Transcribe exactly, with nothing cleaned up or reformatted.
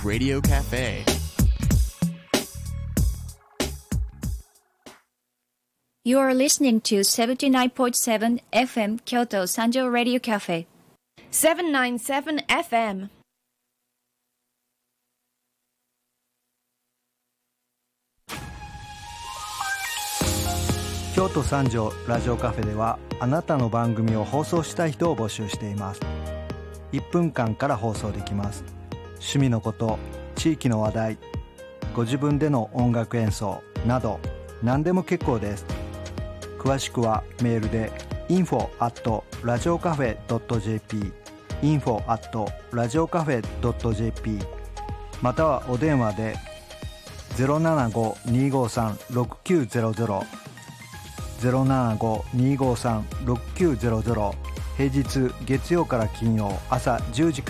Radio Cafe. You are listening to seventy-nine point seven エフエム Kyoto Sanjo Radio Cafe. seven ninety-seven エフエム京都三条ラジオカフェではあなたの番組を放送したい人を募集しています。いっぷんかんから放送できます。趣味のこと、地域の話題、ご自分での音楽演奏など何でも結構です。詳しくはメールで インフォ アット ラジオカフェ ドット ジェーピー インフォ アット ラジオカフェ ドット ジェーピー またはお電話で ゼロななご にーごーさん ろくきゅうゼロゼロ ゼロななご にーごーさん ろくきゅうゼロゼロ 平日月曜から金曜朝じゅうじ